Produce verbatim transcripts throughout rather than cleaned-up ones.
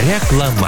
Reklama.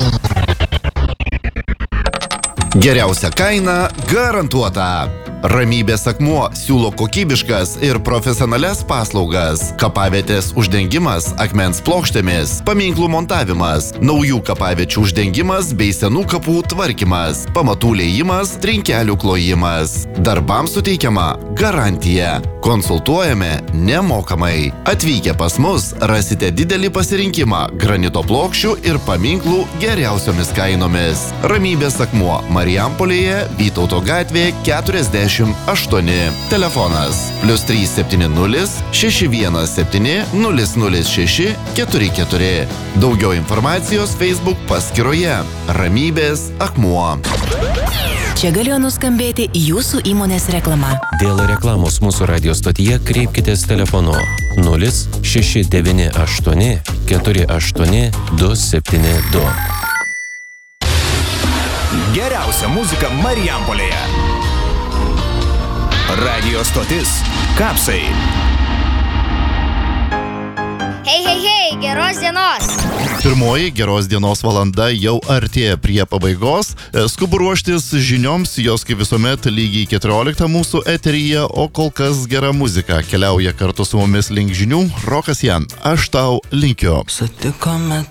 Geriausia kaina garantuota. Ramybės akmuo siūlo kokybiškas ir profesionalias paslaugas. Kapavietės uždengimas akmens plokštėmis, paminklų montavimas, naujų kapaviečių uždengimas bei senų kapų tvarkymas, pamatų liejimas, trinkelių klojimas. Darbams suteikiama garantija. Konsultuojame nemokamai. Atvykę pas mus rasite didelį pasirinkimą granito plokščių ir paminklų geriausiomis kainomis. Ramybės akmuo Marijampolėje, Vytauto gatvė keturiasdešimt aštuoni. Telefonas plius trys septyni nulis šeši vienas septyni nulis nulis šeši keturi keturi. Daugiau informacijos Facebook paskyroje Ramybės akmuo. Čia galėjo nuskambėti jūsų įmonės reklama. Dėl reklamos mūsų radio stotyje kreipkitės telefonu nulis šeši devyni aštuoni keturi aštuoni du septyni du. Geriausia muzika Marijampolėje. Radio stotis Kapsai. Hei, hei, hei, geros dienos. Pirmoji geros dienos valanda jau artėja prie pabaigos. Skubu ruoštis žinioms, jos kaip visuomet lygiai keturioliktą mūsų eteryje, o kol kas gera muzika keliauja kartu su mumis link žinių. Rokas Jan, aš tau linkiu. Sutikome